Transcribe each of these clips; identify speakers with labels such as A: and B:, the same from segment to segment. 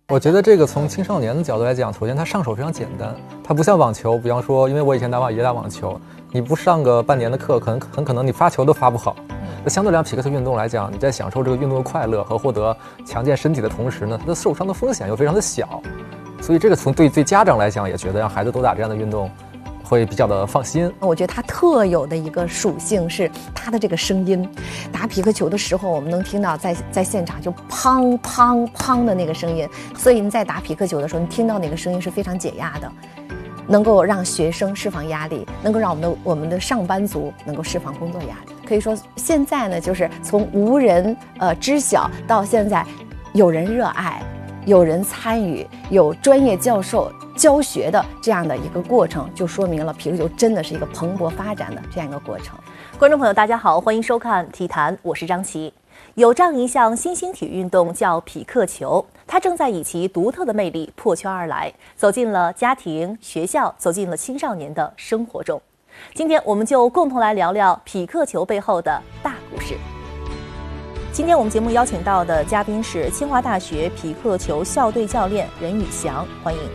A: 我觉得这个从青少年的角度来讲，首先它上手非常简单，它不像网球，比方说，因为我以前也打网球，你不上个半年的课，很可能你发球都发不好。那相对来讲，匹克球运动来讲，你在享受这个运动的快乐和获得强健身体的同时呢，它的受伤的风险又非常的小，所以这个从对家长来讲也觉得让孩子多打这样的运动会比较的放心。
B: 我觉得它特有的一个属性是它的这个声音。打匹克球的时候，我们能听到在现场就砰砰砰的那个声音，所以你在打匹克球的时候，你听到那个声音是非常解压的，能够让学生释放压力，能够让我们的上班族能够释放工作压力。可以说现在呢，就是从无人知晓到现在有人热爱，有人参与，有专业教授教学的这样的一个过程，就说明了匹克球真的是一个蓬勃发展的这样一个过程。
C: 观众朋友大家好，欢迎收看体坛，我是张琪。有这样一项新兴体育运动叫匹克球，它正在以其独特的魅力破圈而来，走进了家庭、学校，走进了青少年的生活中。今天我们就共同来聊聊匹克球背后的大故事。今天我们节目邀请到的嘉宾是清华大学匹克球校队教练任宇翔，欢迎。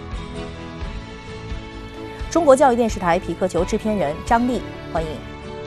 C: 中国教育电视台匹克球制片人张丽，欢迎。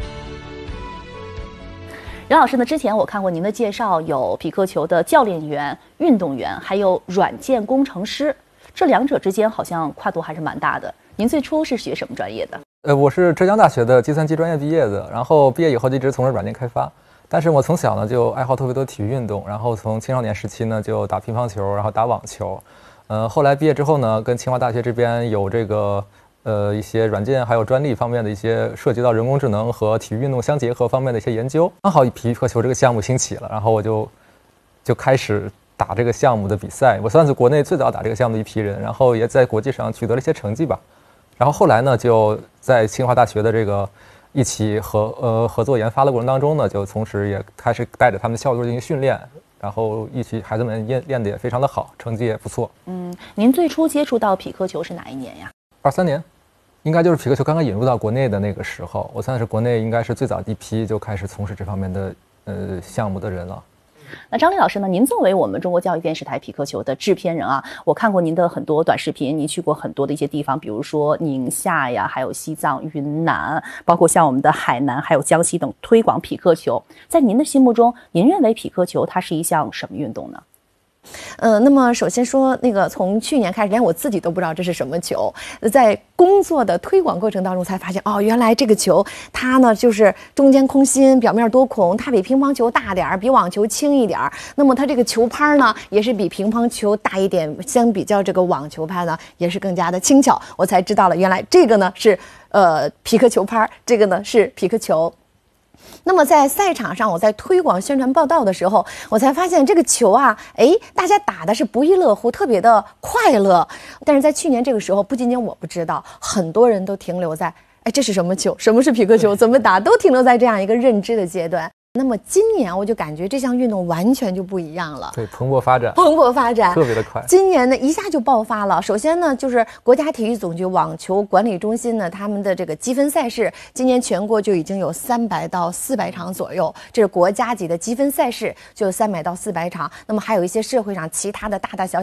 C: 任老师呢，之前我看过您的介绍，有匹克球的教练员、运动员，还有软件工程师，这两者之间好像跨度还是蛮大的。您最初是学什么专业的？
A: 我是浙江大学的计算机专业毕业的，然后毕业以后就一直从事软件开发。但是我从小呢就爱好特别多体育运动，然后从青少年时期呢就打乒乓球，然后打网球。后来毕业之后呢，跟清华大学这边有这个一些软件还有专利方面的一些涉及到人工智能和体育运动相结合方面的一些研究。刚好匹克球这个项目兴起了，然后我就开始打这个项目的比赛。我算是国内最早打这个项目的一批人，然后也在国际上取得了一些成绩吧。然后后来呢，就在清华大学的这个一起合作研发的过程当中呢，就同时也开始带着他们的校队进行训练，然后一起孩子们练得也非常的好，成绩也不错。
C: 您最初接触到匹克球是哪一年呀
A: ？23年，应该就是匹克球刚刚引入到国内的那个时候，我算是国内应该是最早一批就开始从事这方面的项目的人了。
C: 那张丽老师呢？您作为我们中国教育电视台匹克球的制片人啊，我看过您的很多短视频，您去过很多的一些地方，比如说宁夏呀，还有西藏、云南，包括像我们的海南，还有江西等，推广匹克球。在您的心目中，您认为匹克球它是一项什么运动呢？
B: 那么首先说，从去年开始，连我自己都不知道这是什么球，在工作的推广过程当中才发现，原来这个球它呢就是中间空心，表面多孔，它比乒乓球大点儿，比网球轻一点儿。那么它这个球拍呢也是比乒乓球大一点，相比较这个网球拍呢也是更加的轻巧。我才知道了，原来这个呢是匹克球拍，这个呢是匹克球。那么在赛场上，我在推广宣传报道的时候，我才发现这个球啊，大家打的是不亦乐乎，特别的快乐。但是在去年这个时候，不仅仅我不知道，很多人都停留在这是什么球，什么是匹克球，怎么打，都停留在这样一个认知的阶段。那么今年我就感觉这项运动完全就不一样了，
A: 对，蓬勃发展，特别的快。
B: 今年呢一下就爆发了。首先呢，就是国家体育总局网球管理中心呢，他们的这个积分赛事，今年全国就已经有300到400场左右，这是国家级的积分赛事，就有300到400场。那么还有一些社会上其他的大大小小